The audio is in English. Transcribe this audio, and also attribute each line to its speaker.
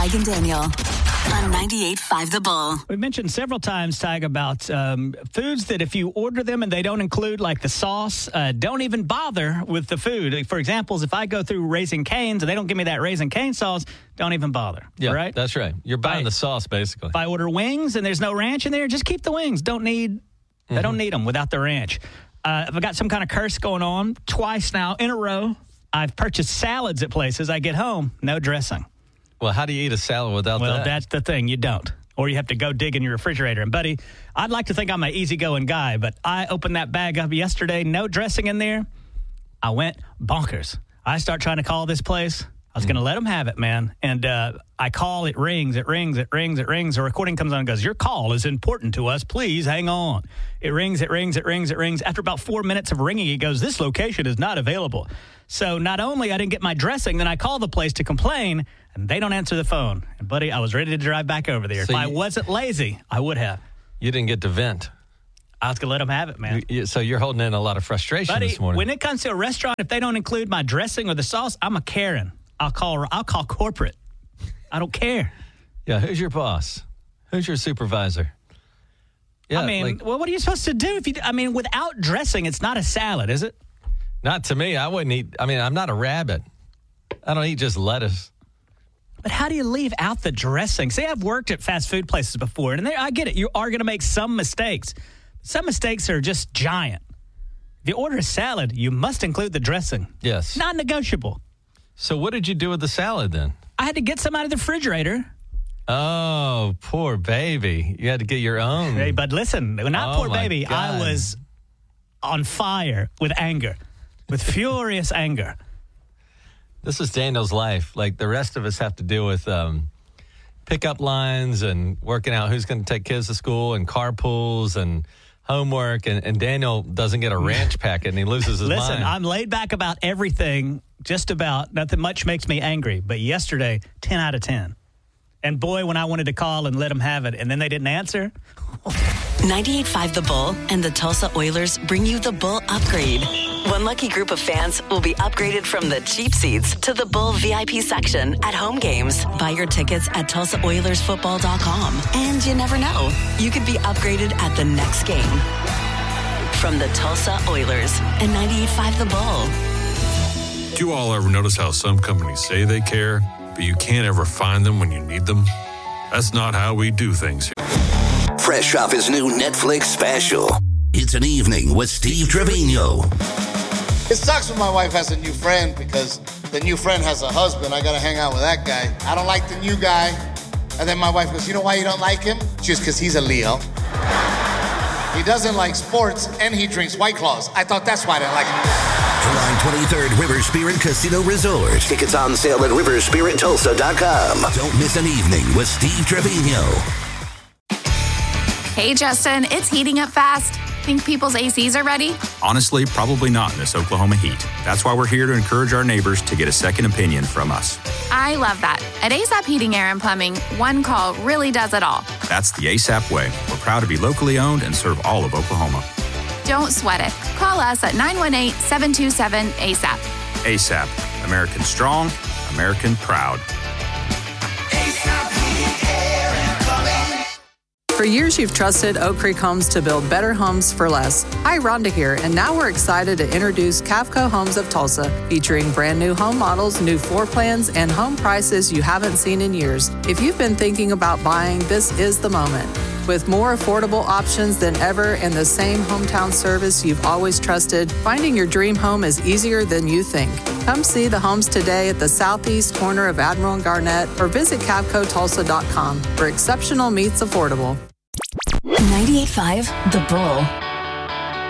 Speaker 1: Tig and Daniel on 98.5 The Bull.
Speaker 2: We've mentioned several times, Tig, about foods that if you order them and they don't include like the sauce, don't even bother with the food. For example, if I go through Raising Cane's and they don't give me that Raising Cane sauce, don't even bother.
Speaker 3: Yeah,
Speaker 2: right?
Speaker 3: That's right. You're buying the sauce, basically.
Speaker 2: If I order wings and there's no ranch in there, just keep the wings. I don't need them without the ranch. If I got some kind of curse going on, twice now in a row, I've purchased salads at places. I get home, no dressing.
Speaker 3: Well, how do you eat a salad without that?
Speaker 2: Well, that's the thing. You don't. Or you have to go dig in your refrigerator. And, buddy, I'd like to think I'm an easygoing guy, but I opened that bag up yesterday, no dressing in there. I went bonkers. I start trying to call this place. I was going to let them have it, man. And I call, it rings. The recording comes on and goes, your call is important to us. Please hang on. It rings. After about 4 minutes of ringing, it goes, this location is not available. So not only I didn't get my dressing, then I call the place to complain, and they don't answer the phone. And, buddy, I was ready to drive back over there.
Speaker 3: So
Speaker 2: if I wasn't lazy, I would have.
Speaker 3: You didn't get to vent.
Speaker 2: I was going to let them have it, man.
Speaker 3: So you're holding in a lot of frustration this morning.
Speaker 2: When it comes to a restaurant, if they don't include my dressing or the sauce, I'm a Karen. I'll call corporate. I don't care.
Speaker 3: Yeah, who's your boss? Who's your supervisor? Yeah,
Speaker 2: what are you supposed to do without dressing? It's not a salad, is it?
Speaker 3: Not to me. I wouldn't eat. I'm not a rabbit. I don't eat just lettuce.
Speaker 2: But how do you leave out the dressing? See, I've worked at fast food places before, and I get it. You are going to make some mistakes. Some mistakes are just giant. If you order a salad, you must include the dressing.
Speaker 3: Yes.
Speaker 2: Not negotiable.
Speaker 3: So what did you do with the salad then?
Speaker 2: I had to get some out of the refrigerator.
Speaker 3: Oh, poor baby. You had to get your own.
Speaker 2: Hey, but listen, not poor baby. God. I was on fire with anger, with furious anger.
Speaker 3: This is Daniel's life. Like the rest of us have to deal with pickup lines and working out who's going to take kids to school and carpools and homework. And Daniel doesn't get a ranch packet and he loses his mind.
Speaker 2: Listen, I'm laid back about everything. Just about. Nothing much makes me angry. But yesterday, 10 out of 10. And boy, when I wanted to call and let them have it, and then they didn't answer.
Speaker 1: 98.5 The Bull and the Tulsa Oilers bring you the Bull Upgrade. One lucky group of fans will be upgraded from the cheap seats to the Bull VIP section at home games. Buy your tickets at TulsaOilersFootball.com. And you never know, you could be upgraded at the next game. From the Tulsa Oilers and 98.5 The Bull.
Speaker 4: Do you all ever notice how some companies say they care, but you can't ever find them when you need them? That's not how we do things here.
Speaker 5: Fresh off his new Netflix special, it's An Evening with Steve Trevino.
Speaker 6: It sucks when my wife has a new friend because the new friend has a husband. I got to hang out with that guy. I don't like the new guy. And then my wife goes, you know why you don't like him? Just because he's a Leo. He doesn't like sports and he drinks White Claws. I thought that's why I didn't like him.
Speaker 5: July 23rd, River Spirit Casino Resort. Tickets on sale at riverspirittulsa.com. Don't miss An Evening with Steve Trevino.
Speaker 7: Hey, Justin, it's heating up fast. Think people's ACs are ready?
Speaker 8: Honestly, probably not in this Oklahoma heat. That's why we're here to encourage our neighbors to get a second opinion from us.
Speaker 7: I love that. At ASAP Heating, Air, and Plumbing, one call really does it all.
Speaker 8: That's the ASAP way. We're proud to be locally owned and serve all of Oklahoma.
Speaker 7: Don't sweat it. Call us at 918-727-ASAP.
Speaker 8: ASAP. American strong, American proud.
Speaker 9: For years, you've trusted Oak Creek Homes to build better homes for less. Hi, Rhonda here, and now we're excited to introduce Cavco Homes of Tulsa, featuring brand new home models, new floor plans, and home prices you haven't seen in years. If you've been thinking about buying, this is the moment. With more affordable options than ever and the same hometown service you've always trusted, finding your dream home is easier than you think. Come see the homes today at the southeast corner of Admiral and Garnett or visit CavcoTulsa.com, where exceptional meets affordable.
Speaker 1: 98.5 The Bull.